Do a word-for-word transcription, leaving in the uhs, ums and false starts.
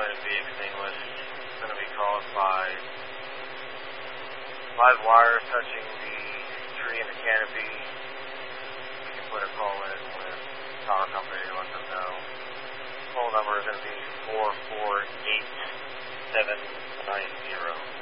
going to be extinguished. It's going to be caused by live wire touching the tree and the canopy. You can put a call in with the power company to let them know. Phone number is going to be four four eight seven nine zero.